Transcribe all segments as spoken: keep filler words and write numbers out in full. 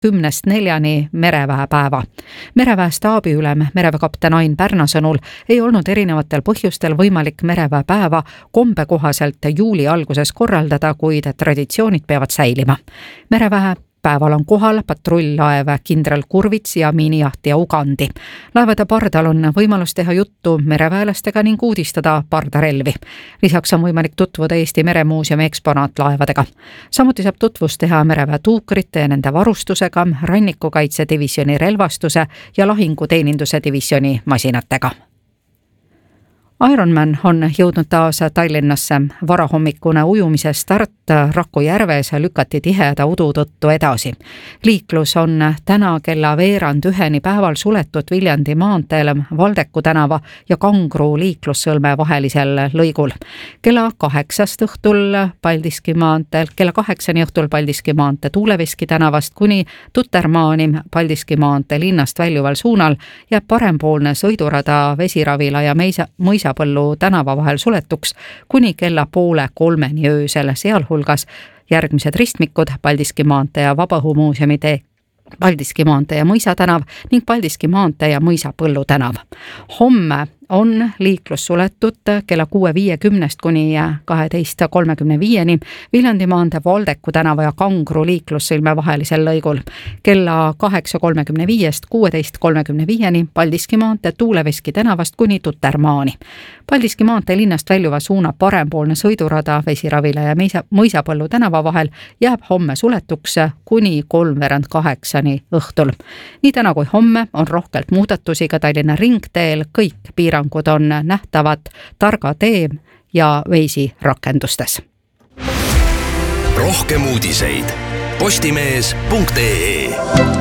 kümnest neljani mereväepäeva. Mereväe staabiülem mereväekapten Ain Pärna sõnul ei olnud erinevatel põhjustel võimalik mereväepäeva kombe kohaselt juuli alguses korraldada, kuid traditsioonid peavad säilima. Mereväe päeval on kohal patrull-laev kindral Kurvits ja miinijahtija Ugandi. Laevade pardal on võimalus teha juttu mereväelastega ning uudistada pardarelvi. Lisaks on võimalik tutvuda Eesti Meremuuseumi eksponaatlaevadega. Samuti saab tutvust teha mereväe tuukrite ja nende varustusega, rannikukaitse divisjoni relvastuse ja lahinguteeninduse divisjoni masinatega. Ironman on jõudnud taas Tallinnasse. Varahommikune ujumise start Raku järves lükati tiheda udu tõttu edasi. Liiklus on täna kella veerand üheni päeval suletud Viljandi maanteel Valdeku tänava ja Kangru liiklussõlme vahelisel lõigul. Kella kaheksast õhtul Paldiski maanteel, kella kaheksani õhtul Paldiski maantee Tuuleveski tänavast kuni Tutermaani Paldiski maantee linnast väljuval suunal jääb parempoolne sõidurada Vesiravila ja Meisa, Mõisa Põllu tänava vahel suletuks kuni kella poole kolmeni öösel, sealhulgas järgmised ristmikud Paldiski maantee ja Vabaõhumuuseumi tee, Paldiski maantee ja Mõisa tänav ning Paldiski maantee ja Mõisa Põllu tänav. Homme on liiklus suletud kella kuue viiekümnest kuni kaheteist kolmekümne viieni Viljandi maantee Valdeku tänava ja Kangru liiklussõlme vahelisel lõigul. Kella kaheksa kolmekümne viiest kuueteist kolmekümne viieni Paldiski maantee Tuuleveski tänavast kuni Tutermaani. Paldiski maantee linnast väljuva suuna parempoolne sõidurada Vesiravila ja Mõisa, Mõisa Põllu tänava vahel jääb homme suletuks kuni kolmveerand kaheksani õhtul. Nii täna kui homme on rohkelt muudatusi ka Tallinna ringteel, kõik piirangud on nähtavad Targa tee ja Veisi rakendustes. Rohkem uudiseid postimees punkt ee.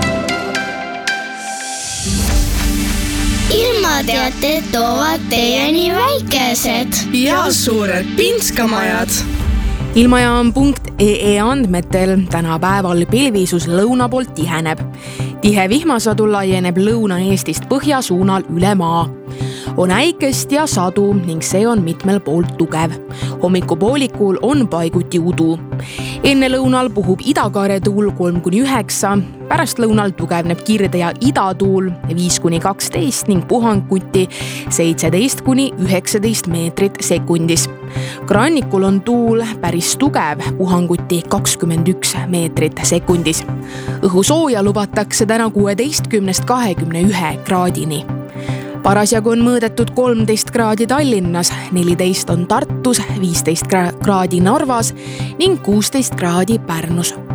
Ilmateated toovad teieni väikesed ja suured pinskamajad. Ilmajaam punkt ee andmetel tänapäeval pilvisus lõuna poolt tiheneb. Tihe vihmasadu laieneb Lõuna-Eestist põhja suunal üle maa. On äikest ja sadu ning see on mitmel poolt tugev. Hommikupoolikul on paiguti udu. Enne lõunal puhub idakaare tuul kolm kuni üheksa, pärast lõunal tugevneb kirde ja idatuul viis kuni kaksteist ning puhanguti seitseteist kuni üheksateist meetrit sekundis. Rannikul on tuul päris tugev, puhanguti kakskümmend üks meetrit sekundis. Õhu sooja lubatakse täna kuueteistkümnest kahekümne ühe kraadini. Parasjagu on mõõdetud kolmteist kraadi Tallinnas, neliteist on Tartus, viisteist kraadi Narvas ning kuusteist kraadi Pärnus.